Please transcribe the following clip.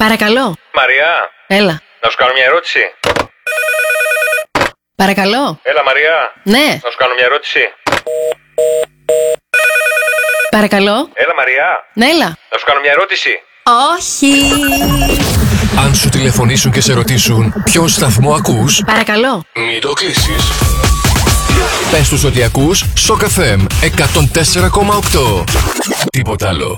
Παρακαλώ. Μαριά. Έλα. Να σου κάνω μια ερώτηση. Παρακαλώ. Έλα, Μαριά. Ναι. Να σου κάνω μια ερώτηση. Παρακαλώ. Έλα, Μαριά. Ναι, έλα. Να σου κάνω μια ερώτηση. Όχι. Αν σου τηλεφωνήσουν και σε ρωτήσουν ποιον σταθμό ακούς, Παρακαλώ. μην το κλείσεις. Πες τους ότι ακούς Shock FM 104,8. Τίποτα άλλο.